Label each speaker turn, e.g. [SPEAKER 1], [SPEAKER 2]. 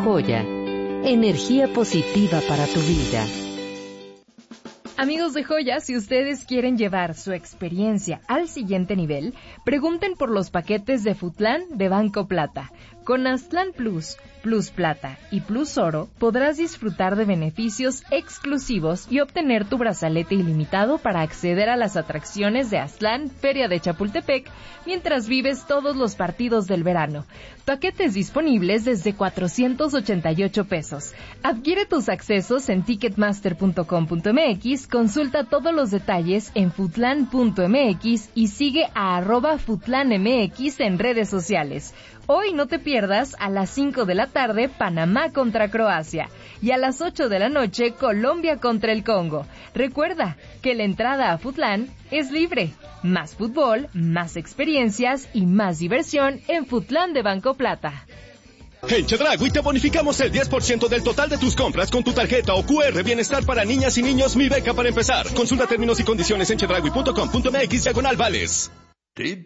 [SPEAKER 1] Joya. Energía positiva para tu vida.
[SPEAKER 2] Amigos de Joya, si ustedes quieren llevar su experiencia al siguiente nivel, pregunten por los paquetes de Futlán de Banco Plata. Con Aztlán Plus, Plus Plata y Plus Oro podrás disfrutar de beneficios exclusivos y obtener tu brazalete ilimitado para acceder a las atracciones de Aztlán, Feria de Chapultepec, mientras vives todos los partidos del verano. Paquetes disponibles desde 488 pesos. Adquiere tus accesos en ticketmaster.com.mx, consulta todos los detalles en futlan.mx y sigue a @futlanmx en redes sociales. Hoy no te pierdas a las 5 de la tarde Panamá contra Croacia y a las 8 de la noche Colombia contra el Congo. Recuerda que la entrada a Futlán es libre. Más fútbol, más experiencias y más diversión en Futlán de Banco Plata.
[SPEAKER 3] En Chedraui te bonificamos el 10% del total de tus compras con tu tarjeta o QR Bienestar para niñas y niños Mi Beca para empezar. Consulta términos y condiciones en chedraui.com.mx/vales.